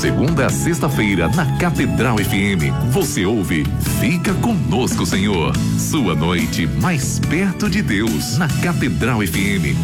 segunda a sexta-feira, na Catedral FM. Você ouve Fica Conosco, Senhor. Sua noite mais perto de Deus, na Catedral FM.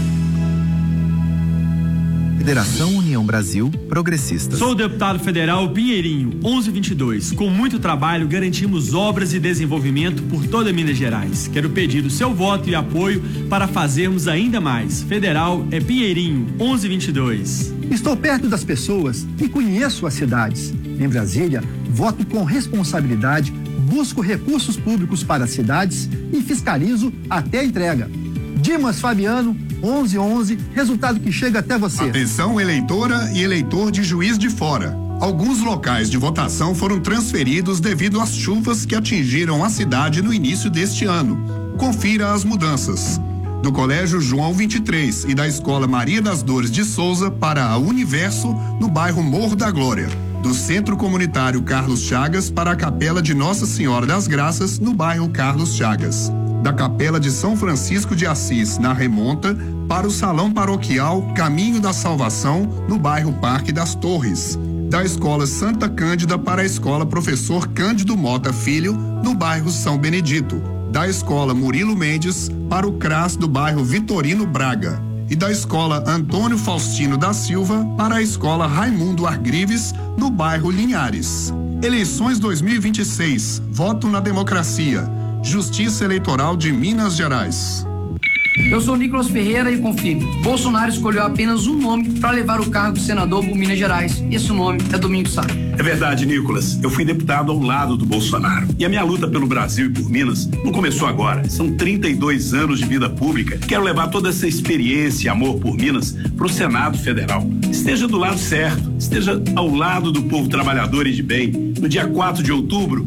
Federação União Brasil Progressistas. Sou o deputado federal Pinheirinho, 1122. Com muito trabalho, garantimos obras e desenvolvimento por toda Minas Gerais. Quero pedir o seu voto e apoio para fazermos ainda mais. Federal é Pinheirinho, 1122. Estou perto das pessoas e conheço as cidades. Em Brasília, voto com responsabilidade, busco recursos públicos para as cidades e fiscalizo até a entrega. Dimas Fabiano, 1111, resultado que chega até você. Atenção, eleitora e eleitor de Juiz de Fora. Alguns locais de votação foram transferidos devido às chuvas que atingiram a cidade no início deste ano. Confira as mudanças. Do Colégio João 23 e da Escola Maria das Dores de Souza para a Universo, no bairro Morro da Glória. Do Centro Comunitário Carlos Chagas para a Capela de Nossa Senhora das Graças, no bairro Carlos Chagas. Da Capela de São Francisco de Assis, na Remonta, para o Salão Paroquial Caminho da Salvação, no bairro Parque das Torres. Da Escola Santa Cândida para a Escola Professor Cândido Mota Filho, no bairro São Benedito. Da Escola Murilo Mendes para o CRAS do bairro Vitorino Braga. E da Escola Antônio Faustino da Silva para a Escola Raimundo Argrives, no bairro Linhares. Eleições 2026. Voto na democracia. Justiça Eleitoral de Minas Gerais. Eu sou Nicolas Ferreira e confirmo. Bolsonaro escolheu apenas um nome para levar o cargo de senador por Minas Gerais. Esse nome é Domingos Sá. É verdade, Nicolas. Eu fui deputado ao lado do Bolsonaro. E a minha luta pelo Brasil e por Minas não começou agora. São 32 anos de vida pública. Quero levar toda essa experiência e amor por Minas para o Senado Federal. Esteja do lado certo. Esteja ao lado do povo trabalhador e de bem. No dia 4 de outubro.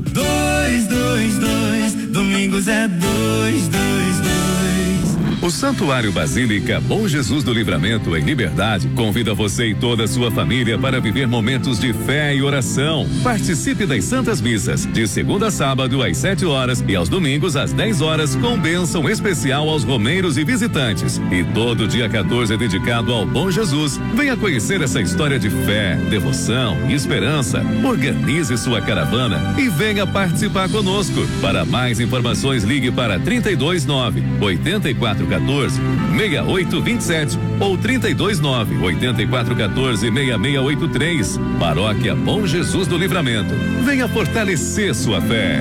222, Domingos é 222. O Santuário Basílica Bom Jesus do Livramento, em Liberdade, convida você e toda a sua família para viver momentos de fé e oração. Participe das Santas Missas, de segunda a sábado às 7 horas e aos domingos às 10 horas, com bênção especial aos romeiros e visitantes. E todo dia 14 é dedicado ao Bom Jesus. Venha conhecer essa história de fé, devoção e esperança. Organize sua caravana e venha participar conosco. Para mais informações, ligue para 329-8414-6827 ou 329-8414-6683. Paróquia Bom Jesus do Livramento. Venha fortalecer sua fé.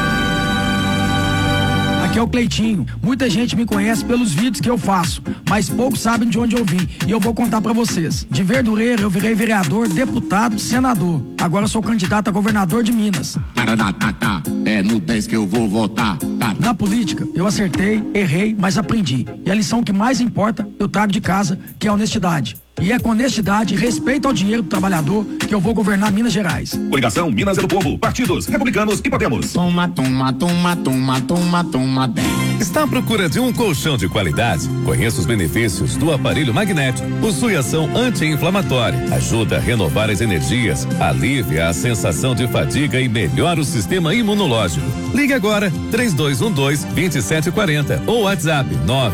Aqui é o Cleitinho. Muita gente me conhece pelos vídeos que eu faço, mas poucos sabem de onde eu vim. E eu vou contar pra vocês. De Verdureira eu virei vereador, deputado, senador. Agora eu sou candidato a governador de Minas. É no 10 que eu vou votar. Na política, eu acertei, errei, mas aprendi. E a lição que mais importa, eu trago de casa, que é a honestidade. E é com honestidade e respeito ao dinheiro do trabalhador que eu vou governar Minas Gerais. Coligação Minas é do Povo, partidos Republicanos e Podemos. Toma, toma, toma, toma, toma, toma, bem. Está à procura de um colchão de qualidade? Conheça os benefícios do aparelho magnético. Possui ação anti-inflamatória, ajuda a renovar as energias, alivia a sensação de fadiga e melhora o sistema imunológico. Ligue agora 3212-2740 ou WhatsApp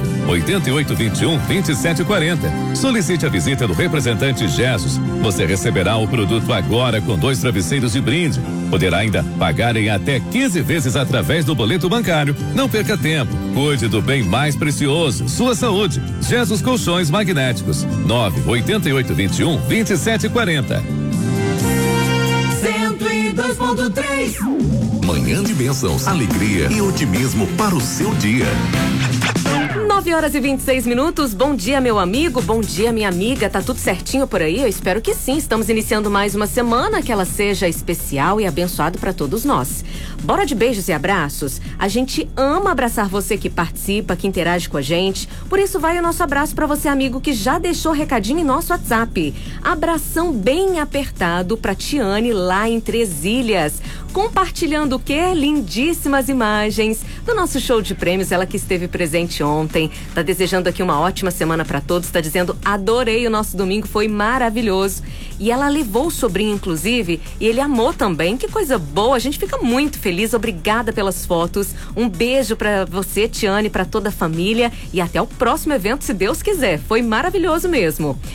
98821-2740. Solicite a visita do representante Jesus. Você receberá o produto agora com 2 travesseiros de brinde. Poderá ainda pagar em até 15 vezes através do boleto bancário. Não perca tempo. Cuide do bem mais precioso, sua saúde. Jesus Colchões Magnéticos. 98821-2740. 102.3. Manhã de bênçãos, alegria e otimismo para o seu dia. 9h26. Bom dia, meu amigo. Bom dia, minha amiga. Tá tudo certinho por aí? Eu espero que sim. Estamos iniciando mais uma semana, que ela seja especial e abençoada para todos nós. Bora de beijos e abraços? A gente ama abraçar você que participa, que interage com a gente. Por isso vai o nosso abraço para você, amigo, que já deixou recadinho em nosso WhatsApp. Abração bem apertado para Tiane lá em Três Ilhas. Compartilhando o quê? Lindíssimas imagens do nosso show de prêmios. Ela que esteve presente ontem. Tá desejando aqui uma ótima semana para todos. Tá dizendo, adorei o nosso domingo, foi maravilhoso. E ela levou o sobrinho, inclusive, e ele amou também. Que coisa boa, a gente fica muito feliz. Obrigada pelas fotos. Um beijo para você, Tiane, para toda a família. E até o próximo evento, se Deus quiser. Foi maravilhoso mesmo.